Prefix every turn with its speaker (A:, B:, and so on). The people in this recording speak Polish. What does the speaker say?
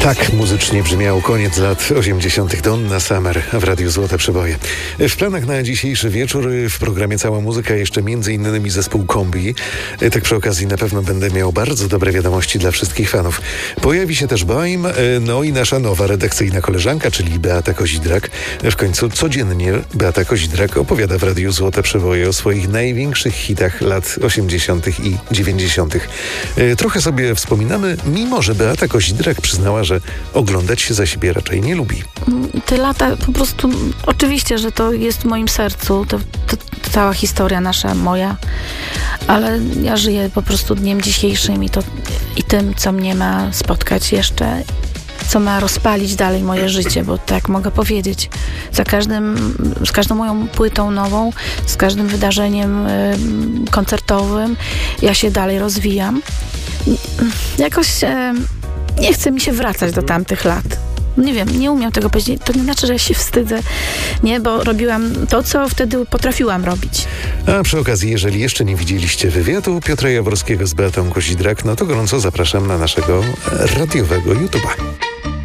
A: Tak muzycznie brzmiał koniec lat 80. Donna Summer w Radiu Złote Przeboje. W planach na dzisiejszy wieczór w programie Cała Muzyka jeszcze m.in. zespół Kombi. Tak przy okazji na pewno będę miał bardzo dobre wiadomości dla wszystkich fanów. Pojawi się też Boim, no i nasza nowa redakcyjna koleżanka, czyli Beata Kozidrak. W końcu codziennie Beata Kozidrak opowiada w Radiu Złote Przeboje o swoich największych hitach lat 80. i 90. Trochę sobie wspominamy, mimo że Beata Kozidrak przyznała, że oglądać się za siebie raczej nie lubi.
B: Te lata po prostu, oczywiście, że to jest w moim sercu, to cała historia nasza, moja, ale ja żyję po prostu dniem dzisiejszym i tym, co mnie ma spotkać jeszcze, co ma rozpalić dalej moje życie, bo tak mogę powiedzieć. Z każdą moją płytą nową, z każdym wydarzeniem koncertowym ja się dalej rozwijam. Jakoś nie chce mi się wracać do tamtych lat. Nie wiem, nie umiem tego powiedzieć. To nie znaczy, że ja się wstydzę, nie, bo robiłam to, co wtedy potrafiłam robić.
A: A przy okazji, jeżeli jeszcze nie widzieliście wywiadu Piotra Jaworskiego z Beatą Kozidrak, no to gorąco zapraszam na naszego radiowego YouTube'a.